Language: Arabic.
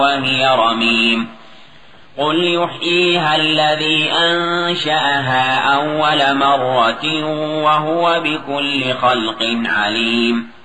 وهي رميم قل يحييها الذي أنشأها أول مرة وهو بكل خلق عليم